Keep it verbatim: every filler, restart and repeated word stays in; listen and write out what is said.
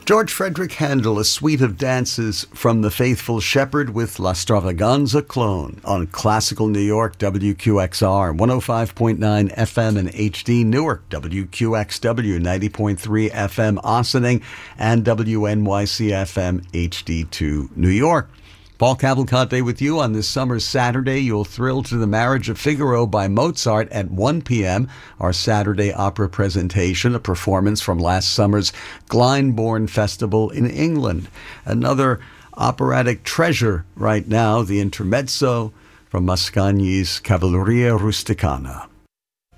George Frederick Handel, a suite of dances from The Faithful Shepherd with La Stravaganza Clone on Classical New York, W Q X R, one oh five point nine F M and H D Newark, W Q X W, ninety point three F M Ossining, and W N Y C F M H D two New York. Paul Cavalcante with you on this summer's Saturday. You'll thrill to The Marriage of Figaro by Mozart at one p.m. Our Saturday opera presentation, a performance from last summer's Glyndebourne Festival in England. Another operatic treasure right now, the intermezzo from Mascagni's Cavalleria Rusticana.